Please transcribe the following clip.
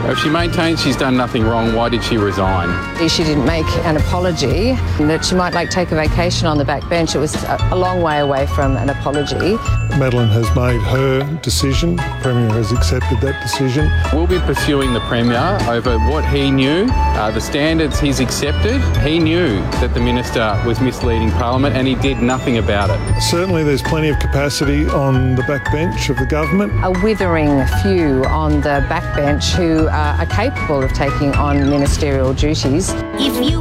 If she maintains she's done nothing wrong, why did she resign? She didn't make an apology, that she might take a vacation on the backbench. It was a long way away from an apology. Madeleine has made her decision. The Premier has accepted that decision. We'll be pursuing the Premier over what he knew, the standards he's accepted. He knew that the Minister was misleading Parliament and he did nothing about it. Certainly there's plenty of capacity on the backbench of the government. A withering few on the backbench who are capable of taking on ministerial duties. If you